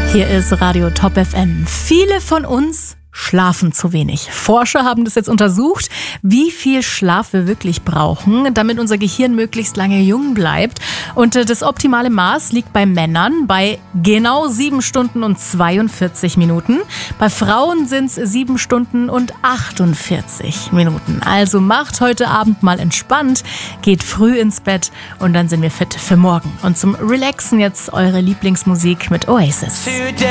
Hier ist Radio Top FM. Viele von uns schlafen zu wenig. Forscher haben das jetzt untersucht, wie viel Schlaf wir wirklich brauchen, damit unser Gehirn möglichst lange jung bleibt. Und das optimale Maß liegt bei Männern bei genau 7 Stunden und 42 Minuten. Bei Frauen sind es 7 Stunden und 48 Minuten. Also macht heute Abend mal entspannt, geht früh ins Bett und dann sind wir fit für morgen. Und zum Relaxen jetzt eure Lieblingsmusik mit Oasis.